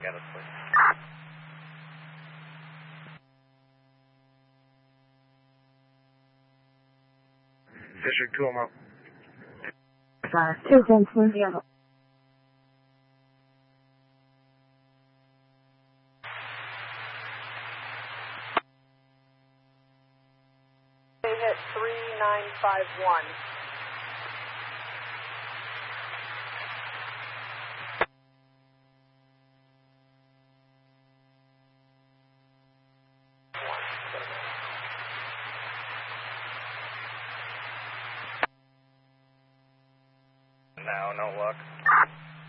Get us, please. District 2, I'm out. 2 公司电脑。 They hit 3951. No luck.